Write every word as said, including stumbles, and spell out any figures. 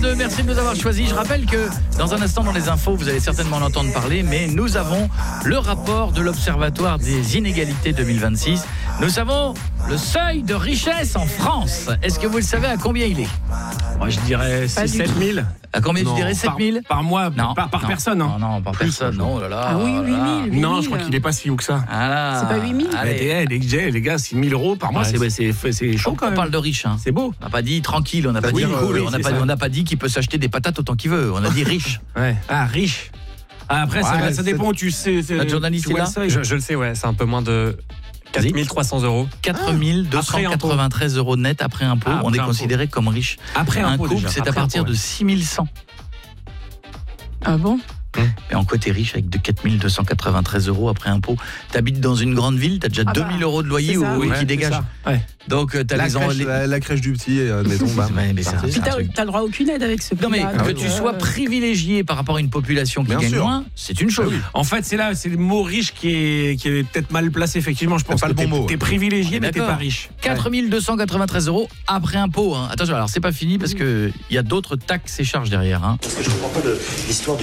trente-deux, merci de nous avoir choisis. Je rappelle que dans un instant dans les infos, vous allez certainement en entendre parler, mais nous avons le rapport de l'Observatoire des inégalités deux mille vingt-six. Nous savons le seuil de richesse en France. Est-ce que vous le savez à combien il est? Moi, je dirais sept mille. À combien non, tu dirais sept mille par, par mois, non, par, par non, personne. Hein. Non, non, par personne. Non, oh là là. Ah oui, huit mille. Non, je crois qu'il n'est pas si haut que ça. Ah là. C'est pas huit mille. Allez, les, les, les gars, six mille euros par mois, ouais, c'est, c'est, c'est, c'est chaud on quand même. On parle de riche. Hein. C'est beau. On n'a pas dit tranquille, on n'a pas oui, dit cool, oui, on n'a pas, on n'a pas dit qu'il peut s'acheter des patates autant qu'il veut. On a dit riche. Ouais. Ah, riche. Ah, après, ouais, ça, ça dépend où tu sais. Notre journaliste est là. je, je le sais, ouais, c'est un peu moins de quatre mille trois cents euros. quatre mille deux cent quatre-vingt-treize euros net après impôt. Ah, après on est impôt. Considéré comme riche. Après un impôt, couple, déjà. c'est après à partir impôt, ouais. de six mille cent. Ah bon? Et en quoi t'es riche avec de quatre mille deux cent quatre-vingt-treize euros après impôt? T'habites dans une grande ville, t'as déjà ah bah, deux mille euros de loyer ou, ouais, qui dégagent. Ouais. Donc t'as la les, crèche, les... La, la crèche du petit, euh, mettons. Bah, ouais, mais c'est Puis t'as, t'as le droit à aucune aide avec ce prix. Non mais là, que donc, tu euh... sois privilégié par rapport à une population qui Bien gagne sûr. moins, c'est une chose. Ah oui. En fait, c'est là, c'est le mot riche qui est, qui est peut-être mal placé. Effectivement, je pense pas que le bon t'es, mot. T'es privilégié, mais D'accord. t'es pas riche. quatre mille deux cent quatre-vingt-treize euros après impôt. Hein. Attention, alors c'est pas fini parce que il y a d'autres taxes et charges derrière. Hein. Parce que je comprends pas le, l'histoire du